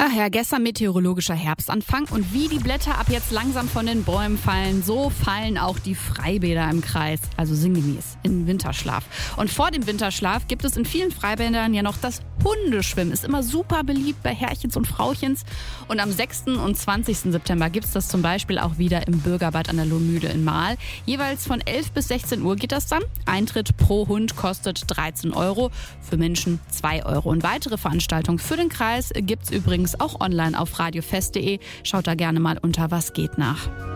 Ach ja, gestern meteorologischer Herbstanfang und wie die Blätter ab jetzt langsam von den Bäumen fallen, so fallen auch die Freibäder im Kreis, also sinngemäß in Winterschlaf. Und vor dem Winterschlaf gibt es in vielen Freibädern ja noch das Hundeschwimmen. Ist immer super beliebt bei Herrchens und Frauchens. Und am 6. und 20. September gibt es das zum Beispiel auch wieder im Bürgerbad an der Lohmühle in Marl. Jeweils von 11 bis 16 Uhr geht das dann. Eintritt pro Hund kostet 13 €, für Menschen 2 €. Und weitere Veranstaltungen für den Kreis gibt es übrigens auch online auf radiofest.de. Schaut da gerne mal unter Was geht nach.